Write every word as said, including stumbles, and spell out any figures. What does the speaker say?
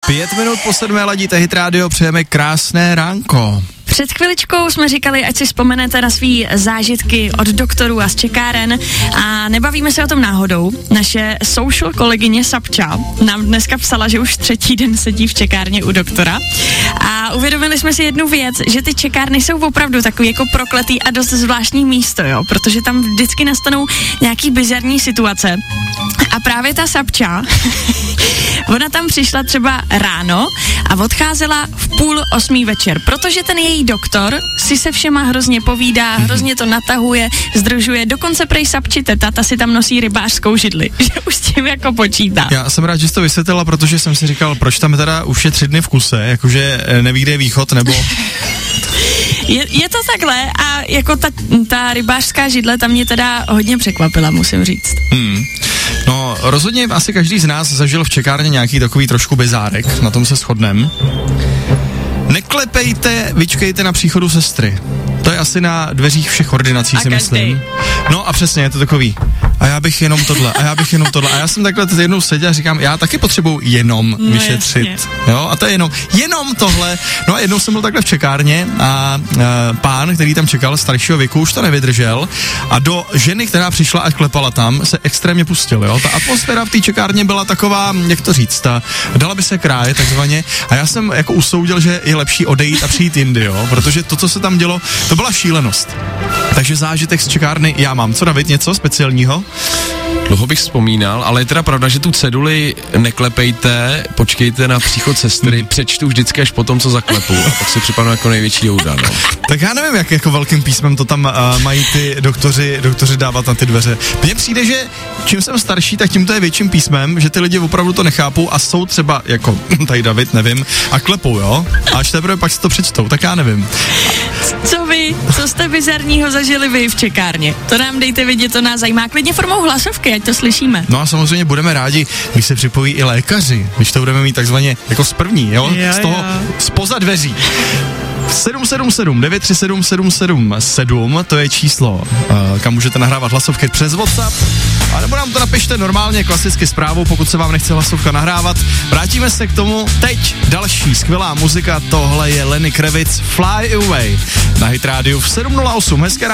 Pět minut po sedmé ladíte Hit Radio, přejeme krásné ránko. Před chviličkou jsme říkali, ať si vzpomenete na svý zážitky od doktorů a z čekáren a nebavíme se o tom náhodou. Naše social kolegyně Sapča nám dneska psala, že už třetí den sedí v čekárně u doktora a uvědomili jsme si jednu věc, že ty čekárny jsou opravdu takový jako prokletý a dost zvláštní místo, jo, protože tam vždycky nastanou nějaký bizarní situace a právě ta Sapča ona tam přišla třeba ráno a odcházela v půl osmý večer, protože ten její doktor si se všema hrozně povídá, hrozně to natahuje, združuje, dokonce prej Sapči teta, ta si tam nosí rybářskou židli, že už s tím jako počítá. Já jsem rád, že jsi to vysvětlila, protože jsem si říkal, proč tam teda už je tři dny v kuse, jakože neví, kde je východ, nebo... Je, je to takhle a jako ta, ta rybářská židle tam mě teda hodně překvapila, musím říct. Hmm. No, rozhodně asi každý z nás zažil v čekárně nějaký takový trošku bizárek, na tom se shodnem. Neklepejte, vyčkejte na příchodu sestry. To je asi na dveřích všech ordinací, a si každý. myslím. No a přesně, je to takový. A já bych jenom tohle, a já bych jenom tohle. A já jsem takhle jednou seděl a říkám, já taky potřebuju jenom no, vyšetřit. Jasně. Jo, a to je jenom, jenom tohle. No a jednou jsem byl takhle v čekárně a, a pán, který tam čekal staršího věku, už to nevydržel a do ženy, která přišla a klepala tam, se extrémně pustil, jo. Ta atmosféra v té čekárně byla taková, jak to říct, ta, dala by se kráje takzvaně a já jsem jako usoudil, že je lepší odejít a přijít jindy, jo, protože to, co se tam dělo, to byla šílenost. Takže zážitek z čekárny já mám. Co, David, něco speciálního? Dlouho bych vzpomínal, ale je teda pravda, že tu ceduli neklepejte, počkejte na příchod sestry, hmm. přečtu vždycky až potom, co zaklepu, a pak si připadnu jako největší jouda, no. Tak já nevím, jak jako velkým písmem to tam uh, mají ty doktoři, doktoři dávat na ty dveře. Mně přijde, že čím jsem starší, tak tím to je větším písmem, že ty lidi opravdu to nechápou a jsou třeba jako tady David, nevím, a klepou, jo? A až teprve pak si to přečtou, tak já nevím. Co vy? Co jste bizarního zažili vy v čekárně? To nám dejte vědět, to nás zajímá. Klidně formou hlasovky, ať to slyšíme. No a samozřejmě budeme rádi, když se připojí i lékaři, když to budeme mít takzvaně jako z první, jo? jo z toho, jo. spoza dveří. sedm sedm sedm devět tři sedm sedm sedm sedm, to je číslo, uh, kam můžete nahrávat hlasovky přes WhatsApp, a nebo nám to napište normálně, klasicky zprávou, pokud se vám nechce hlasovka nahrávat. Vrátíme se k tomu teď. Další skvělá muzika, tohle je Lenny Kravitz, Fly Away na Hit Radio v sedm nula osm. Hezké